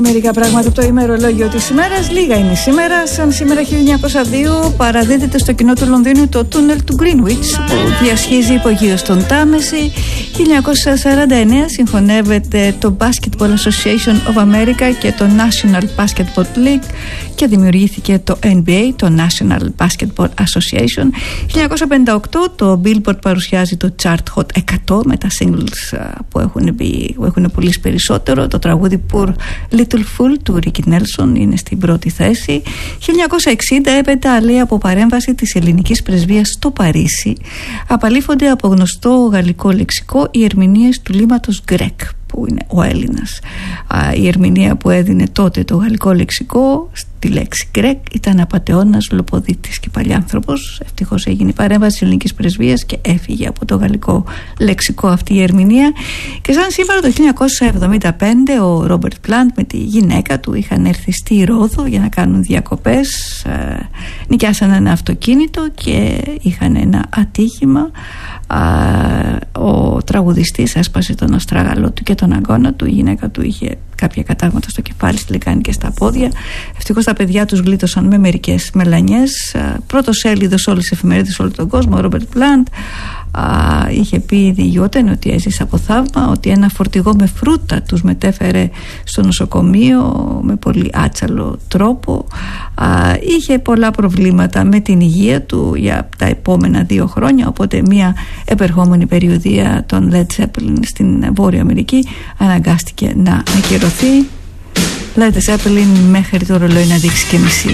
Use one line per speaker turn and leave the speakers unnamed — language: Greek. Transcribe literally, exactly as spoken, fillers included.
Μερικά πράγματα από το ημερολόγιο της ημέρας. Λίγα είναι σήμερα. Σαν σήμερα χίλια εννιακόσια δύο παραδίδεται στο κοινό του Λονδίνου το τούνελ του Greenwich που διασχίζει υπογείως τον Τάμεση. χίλια εννιακόσια σαράντα εννέα συγχωνεύεται το Basketball Association of America και το National Basketball League και δημιουργήθηκε το N B A, το National Basketball Association. χίλια εννιακόσια πενήντα οκτώ το Billboard παρουσιάζει το Chart Hot εκατό με τα singles που έχουν, μπει, που έχουν πουλήσει περισσότερο. Το τραγούδι Poor Little Fool του Ricky Nelson είναι στην πρώτη θέση. χίλια εννιακόσια εξήντα έπειτα, αλή από παρέμβαση της ελληνικής πρεσβείας στο Παρίσι, απαλήφονται από γνωστό γαλλικό λεξικό οι ερμηνείες του λύματος Γκρέκ, που είναι ο Έλληνας. Η ερμηνεία που έδινε τότε το γαλλικό λεξικό στη λέξη Γκρέκ ήταν απατεώνας, λοποδίτης και παλιάνθρωπος. Ευτυχώς έγινε η παρέμβαση της ελληνικής πρεσβείας και έφυγε από το γαλλικό λεξικό αυτή η ερμηνεία. Και σαν σήμερα το χίλια εννιακόσια εβδομήντα πέντε ο Ρόμπερτ Πλάντ με τη γυναίκα του είχαν έρθει στη Ρόδο για να κάνουν διακοπές. Ε, νοικιάσαν ένα αυτοκίνητο και είχαν ένα ατύχημα. Ο τραγουδιστής έσπασε τον αστράγαλό του και τον αγκώνα του. Η γυναίκα του είχε κάποια κατάγματα στο κεφάλι, στη λεκάνη και στα πόδια. Ευτυχώς τα παιδιά τους γλίτωσαν με μερικές μελανιές. Πρώτος σέλιδος όλες τις εφημερίδες σε όλο τον κόσμο, ο Ρόμπερτ Πλάντ είχε πει διηγόταν ότι έζησε από θαύμα, ότι ένα φορτηγό με φρούτα τους μετέφερε στο νοσοκομείο με πολύ άτσαλο τρόπο. Α, είχε πολλά προβλήματα με την υγεία του για τα επόμενα δύο χρόνια, οπότε μια επερχόμενη περιοδία των Led Zeppelin στην Βόρεια Αμερική αναγκάστηκε να ακυρωθεί. Led Zeppelin μέχρι το ρολόι να δείξει και μισή.